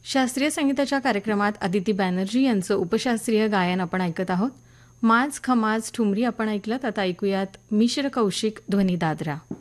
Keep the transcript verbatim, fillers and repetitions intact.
शास्त्रीय संगीताच्या कार्यक्रमात आदिती बॅनर्जी यांचं उपशास्त्रीय गायन आपण ऐकत आहोत. माज खमाज ठुमरी आपण ऐकलं. आता ऐकूयात मिश्र कौशिक ध्वनी दादरा.